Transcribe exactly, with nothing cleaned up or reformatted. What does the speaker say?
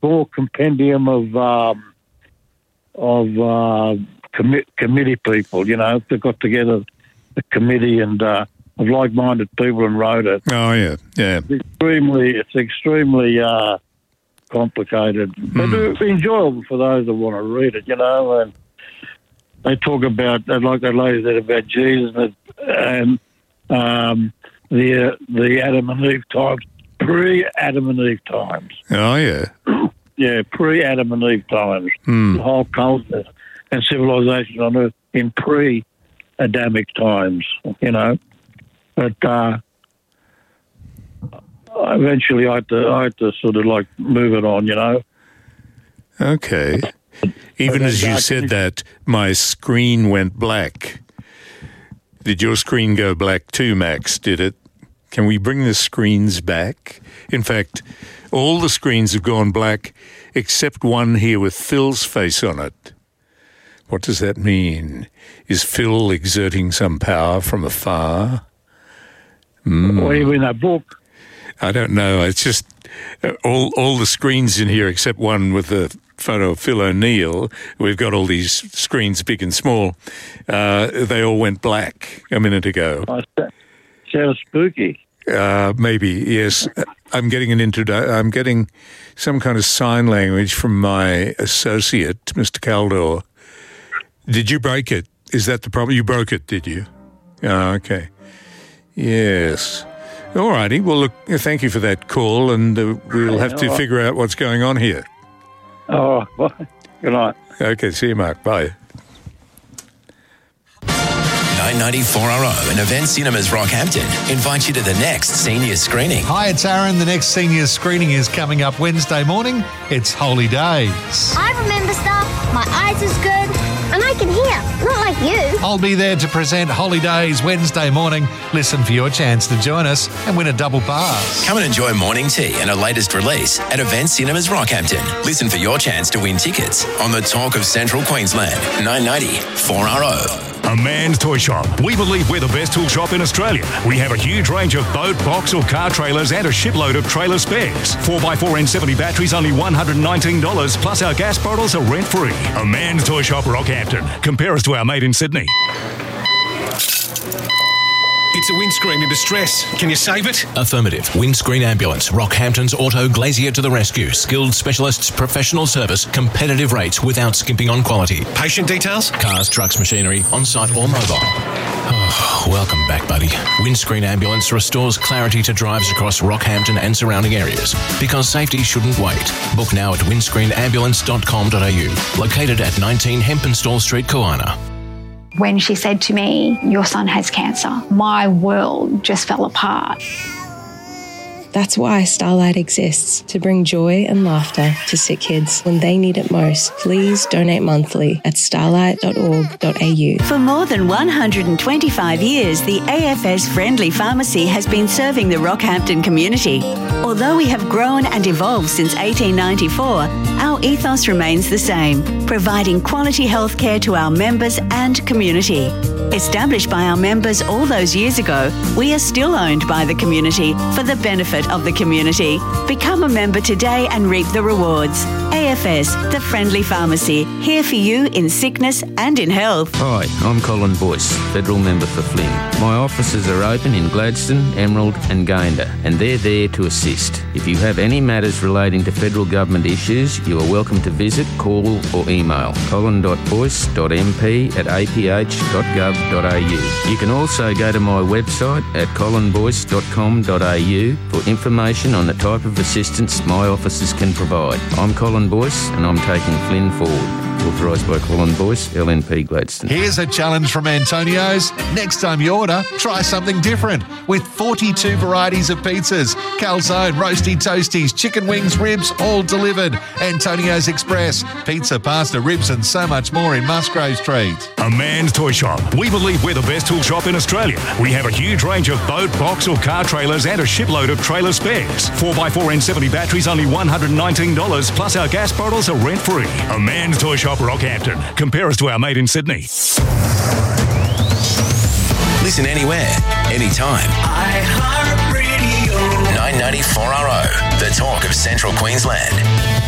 small compendium of um, of uh, commi- committee people. You know, they got together a committee and uh, of like-minded people and wrote it. Oh yeah, yeah. It's extremely, it's extremely uh, complicated, but Mm. it's enjoyable for those that want to read it. You know, and they talk about, like that lady said about Jesus and, and um, the uh, the Adam and Eve times, pre-Adam and Eve times. Oh yeah. Yeah, pre-Adam and Eve times. Mm. The whole culture and civilization on Earth in pre-Adamic times, you know. But uh, eventually I had, to, I had to sort of like move it on, you know. Okay. Even as you said that, my screen went black. Did your screen go black too, Max? Did it? Can we bring the screens back? In fact, all the screens have gone black except one here with Phil's face on it. What does that mean? Is Phil exerting some power from afar? Mm. Or even a book. I don't know. It's just uh, all all the screens in here except one with the photo of Phil O'Neill. We've got all these screens, big and small. Uh, they all went black a minute ago. Oh, sounds spooky. Uh, maybe, yes. I'm getting an introdu- I'm getting some kind of sign language from my associate, Mister Caldor. Did you break it? Is that the problem? You broke it, did you? Oh, okay. Yes. All righty. Well, look, thank you for that call, and uh, we'll have to figure out what's going on here. Oh, well, good night. Okay, see you, Mark. Bye. nine ninety-four R O and Event Cinemas Rockhampton invite you to the next senior screening. Hi, it's Aaron. The next senior screening is coming up Wednesday morning. It's Holy Days. I remember stuff, my eyes is good, and I can hear, not like you. I'll be there to present Holy Days Wednesday morning. Listen for your chance to join us and win a double pass. Come and enjoy morning tea and a latest release at Event Cinemas Rockhampton. Listen for your chance to win tickets on the Talk of Central Queensland, nine ninety-four R O. A Man's Toy Shop. We believe we're the best tool shop in Australia. We have a huge range of boat, box or car trailers and a shipload of trailer spares. four by four N seventy batteries only one hundred nineteen dollars, plus our gas bottles are rent-free. A Man's Toy Shop Rockhampton. Compare us to our mate in Sydney. It's a windscreen in distress. Can you save it? Affirmative. Windscreen Ambulance. Rockhampton's Auto Glazier to the rescue. Skilled specialists, professional service, competitive rates without skimping on quality. Patient details? Cars, trucks, machinery, on-site or mobile. Oh, welcome back, buddy. Windscreen Ambulance restores clarity to drives across Rockhampton and surrounding areas. Because safety shouldn't wait. Book now at windscreen ambulance dot com dot a u. Located at nineteen Hempenstall Street, Koana. When she said to me, your son has cancer, my world just fell apart. That's why Starlight exists, to bring joy and laughter to sick kids when they need it most. Please donate monthly at starlight dot org dot a u. For more than one hundred twenty-five years, the A F S Friendly Pharmacy has been serving the Rockhampton community. Although we have grown and evolved since eighteen ninety-four, our ethos remains the same, providing quality healthcare to our members and community. Established by our members all those years ago, we are still owned by the community for the benefit of the community. Become a member today and reap the rewards. A F S, the Friendly Pharmacy, here for you in sickness and in health. Hi, I'm Colin Boyce, Federal Member for Flynn. My offices are open in Gladstone, Emerald and Gayndah, and they're there to assist. If you have any matters relating to federal government issues, you are welcome to visit, call or email colin dot boyce dot m p at a p h dot gov dot a u. You can also go to my website at colin boyce dot com dot a u for information on the type of assistance my offices can provide. I'm Colin Boyce and I'm taking Flynn forward. Authorised by Colin Boyce, L N P Gladstone. Here's a challenge from Antonio's. Next time you order, try something different. With forty-two varieties of pizzas, calzone, roasty toasties, chicken wings, ribs, all delivered. Antonio's Express, pizza, pasta, ribs and so much more in Musgrave Street. A Man's Toy Shop. We believe we're the best tool shop in Australia. We have a huge range of boat, box or car trailers and a shipload of trailer spares. four by four N seventy batteries only one hundred nineteen dollars, plus our gas bottles are rent-free. A Man's Toy Shop Rockhampton. Compare us to our mate in Sydney. Listen anywhere, anytime. iHeartRadio. nine ninety-four R O, the talk of Central Queensland.